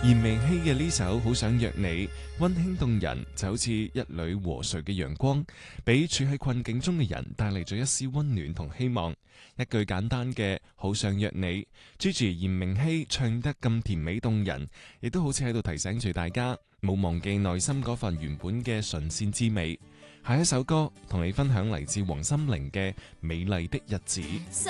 炎明熹嘅呢首好想約你，溫馨動人，就好似一縷和煦嘅陽光，俾處喺困境中嘅人帶嚟咗一絲溫暖同希望。一句簡單嘅好想約你，Gigi炎明熹唱得咁甜美動人，亦都好似喺度提醒住大家，冇忘記內心嗰份原本嘅純善之美。下一首歌同你分享嚟自黃心凌嘅《美麗的日子》。